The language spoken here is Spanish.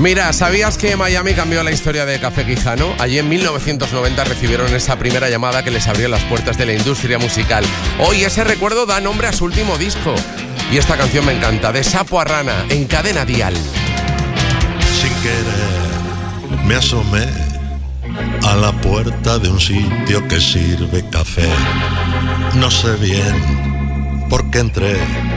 Mira, ¿sabías que Miami cambió la historia de Café Quijano? Allí en 1990 recibieron esa primera llamada que les abrió las puertas de la industria musical. Hoy ese recuerdo da nombre a su último disco. Y esta canción me encanta, de Sapo a Rana, en Cadena Dial. Sin querer me asomé a la puerta de un sitio que sirve café. No sé bien por qué entré,